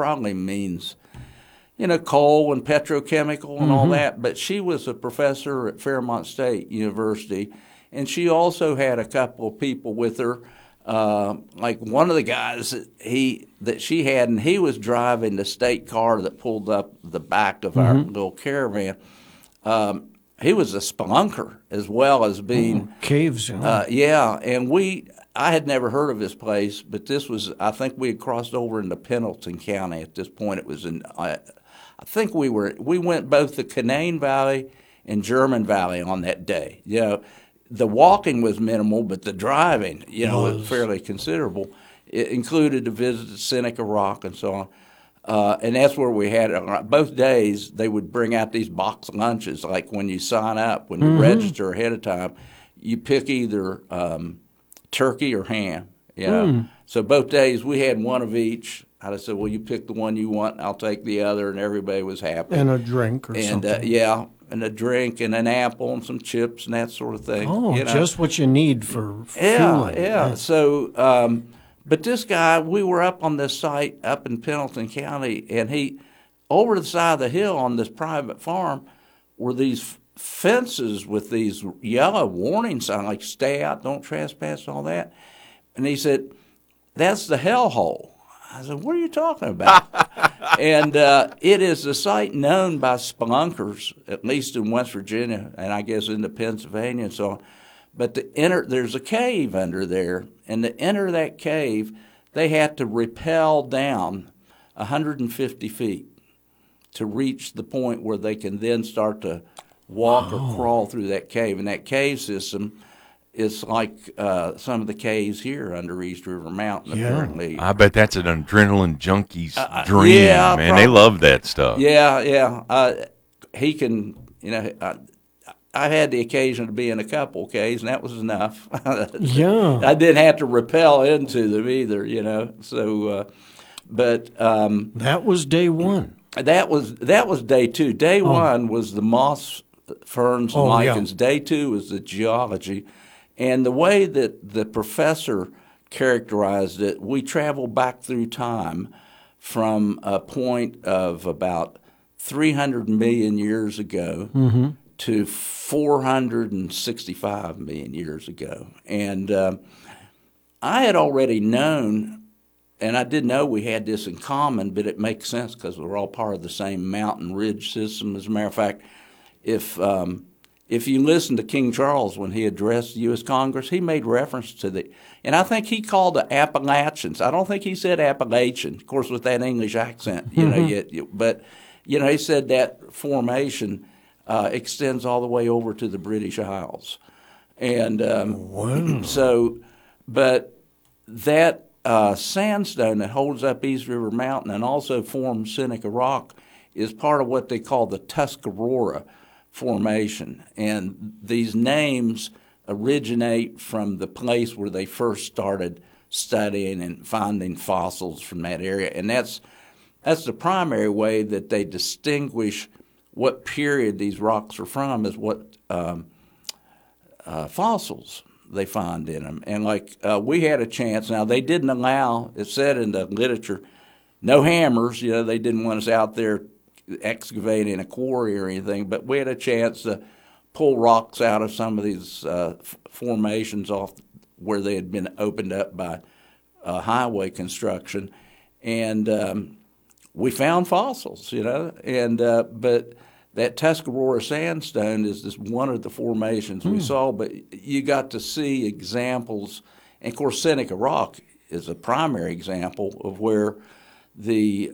probably means, coal and petrochemical and all that. But she was a professor at Fairmont State University, and she also had a couple of people with her. Like one of the guys that she had, and he was driving the state car that pulled up the back of our little caravan. He was a spelunker as well as being caves. Yeah, and I had never heard of this place, but I think we had crossed over into Pendleton County at this point. It was I think we went both the Canaan Valley and German Valley on that day. The walking was minimal, but the driving, was fairly considerable. It included a visit to Seneca Rock and so on. And that's where we had it. Both days, they would bring out these box lunches. Like when you sign up, when you register ahead of time, you pick either turkey or ham. So both days, we had one of each. I said, well, you pick the one you want, I'll take the other, and everybody was happy. And a drink or something. And a drink and an apple and some chips and that sort of thing. Just what you need for fueling. Yeah. So, but this guy, we were up on this site up in Pendleton County, and over the side of the hill on this private farm were these fences with these yellow warning signs like stay out, don't trespass, all that. And he said, that's the hellhole. I said, what are you talking about? And it is a site known by spelunkers, at least in West Virginia, and I guess into Pennsylvania and so on. But there's a cave under there, and to enter that cave, they had to rappel down 150 feet to reach the point where they can then start to walk or crawl through that cave. And that cave system is like some of the caves here under East River Mountain, apparently. I bet that's an adrenaline junkie's dream, man. Probably. They love that stuff. Yeah. He can, I had the occasion to be in a couple caves, and that was enough. I didn't have to rappel into them either, So, but that was day one. That was day two. Day one was the moss, ferns, and lichens. Day two was the geology. And the way that the professor characterized it, we traveled back through time from a point of about 300 million years ago to 465 million years ago. And I had already known, and I did know we had this in common, but it makes sense because we're all part of the same mountain ridge system. As a matter of fact, if you listen to King Charles when he addressed the U.S. Congress, he made reference to and I think he called the Appalachians. I don't think he said Appalachian, of course, with that English accent, but, he said that formation extends all the way over to the British Isles. And but that sandstone that holds up East River Mountain and also forms Seneca Rock is part of what they call the Tuscarora Formation. And these names originate from the place where they first started studying and finding fossils from that area. And that's the primary way that they distinguish what period these rocks are from is what fossils they find in them. And we had a chance. Now, they didn't allow, it said in the literature, no hammers. They didn't want us out there excavating a quarry or anything, but we had a chance to pull rocks out of some of these formations off where they had been opened up by highway construction, and we found fossils, and but that Tuscarora sandstone is one of the formations we saw, but you got to see examples, and of course Seneca Rock is a primary example of where the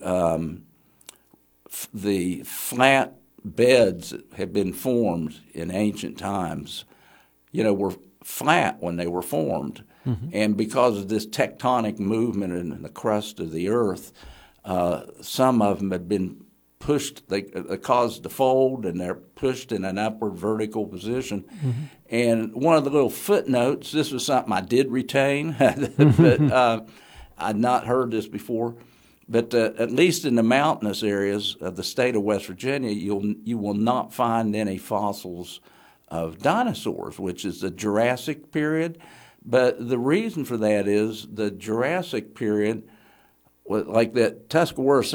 flat beds that have been formed in ancient times, were flat when they were formed. And because of this tectonic movement in the crust of the earth, some of them had been pushed, they caused to fold, and they're pushed in an upward vertical position. And one of the little footnotes, this was something I did retain, but I'd not heard this before. But at least in the mountainous areas of the state of West Virginia, you will not find any fossils of dinosaurs, which is the Jurassic period. But the reason for that is the Jurassic period, like that Tuscarora